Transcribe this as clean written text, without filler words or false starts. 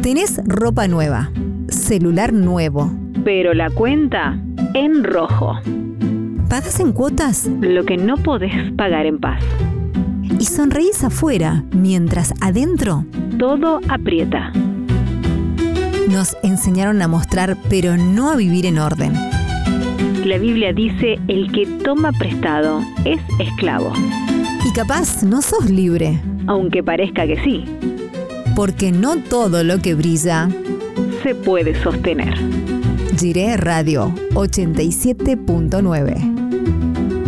Tenés ropa nueva, celular nuevo, pero la cuenta en rojo. ¿pagás en cuotas? Lo que no podés pagar en paz. Y sonreís afuera, mientras adentro Todo aprieta. nos enseñaron a mostrar, pero no a vivir en orden. La Biblia dice: el que toma prestado es esclavo. Y capaz no sos libre, Aunque parezca que sí, porque no todo lo que brilla. se puede sostener. Jiré Radio 87.9.